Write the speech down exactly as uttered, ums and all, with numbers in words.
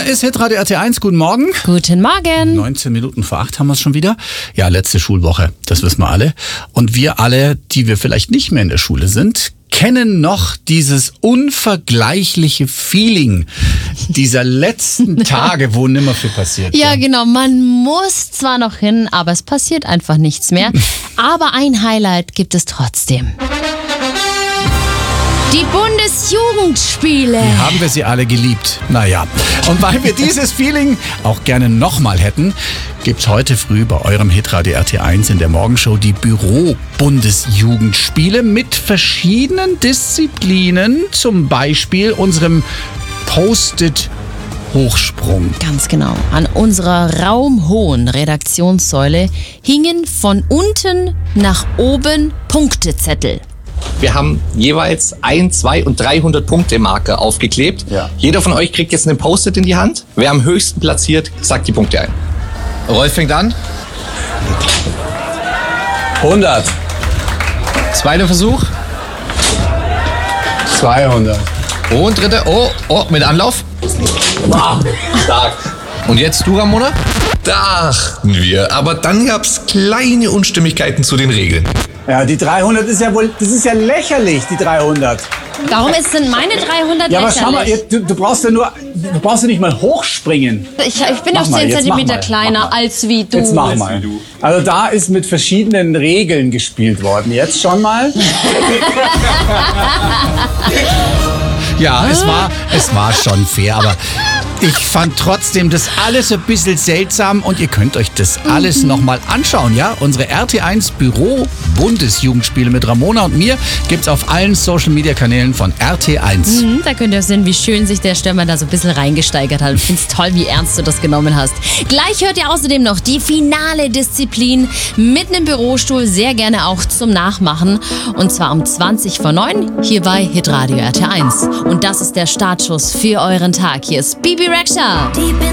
ist Hitradio R T eins. Guten Morgen. Guten Morgen. neunzehn Minuten vor acht haben wir es schon wieder. Ja, letzte Schulwoche, das wissen wir alle. Und wir alle, die wir vielleicht nicht mehr in der Schule sind, kennen noch dieses unvergleichliche Feeling dieser letzten Tage, wo nimmer viel passiert. Ja, genau. Man muss zwar noch hin, aber es passiert einfach nichts mehr. Aber ein Highlight gibt es trotzdem. Die Bundesjugendspiele. Wie haben wir sie alle geliebt? Naja, und weil wir dieses Feeling auch gerne nochmal hätten, gibt's heute früh bei eurem Hitradio R T eins in der Morgenshow die Büro-Bundesjugendspiele mit verschiedenen Disziplinen, zum Beispiel unserem Post-it-Hochsprung. Ganz genau. An unserer raumhohen Redaktionssäule hingen von unten nach oben Punktezettel. Wir haben jeweils ein, zwei und dreihundert Punkte Marke aufgeklebt. Ja. Jeder von euch kriegt jetzt einen Post-it in die Hand. Wer am höchsten platziert, sagt die Punkte ein. Rolf fängt an. hundert. Zweiter Versuch. zweihundert. Und dritter. Oh, oh, mit Anlauf. Stark. Und jetzt du, Ramona? Dachten wir, aber dann gab's kleine Unstimmigkeiten zu den Regeln. Ja, die dreihundert ist ja wohl, das ist ja lächerlich, die dreihundert. Warum ist denn meine dreihundert Ja, aber schau mal, lächerlich? du, du brauchst ja nur, du brauchst ja nicht mal hochspringen. Ich, ich bin Mach auch mal, zehn jetzt mach Zentimeter mal, kleiner mach mal. als wie du. Jetzt mach mal. Also da ist mit verschiedenen Regeln gespielt worden. Jetzt schon mal. Ja, es war, es war schon fair, aber ich fand trotzdem das alles ein bisschen seltsam und ihr könnt euch das alles nochmal anschauen, ja? Unsere R T eins Büro Bundesjugendspiele mit Ramona und mir gibt's auf allen Social-Media-Kanälen von R T eins. Mhm, da könnt ihr sehen, wie schön sich der Stürmer da so ein bisschen reingesteigert hat. Ich find's toll, wie ernst du das genommen hast. Gleich hört ihr außerdem noch die finale Disziplin mit einem Bürostuhl, sehr gerne auch zum Nachmachen. Und zwar um zwanzig vor neun hier bei Hitradio R T eins. Und das ist der Startschuss für euren Tag. Hier ist Bibi Rexha.